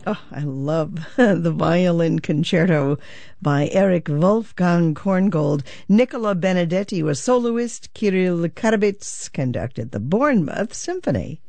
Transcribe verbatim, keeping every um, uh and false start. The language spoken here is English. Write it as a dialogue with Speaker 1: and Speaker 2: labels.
Speaker 1: Oh, I love the violin concerto by Eric Wolfgang Korngold. Nicola Benedetti was soloist. Kirill Karabits conducted the Bournemouth Symphony.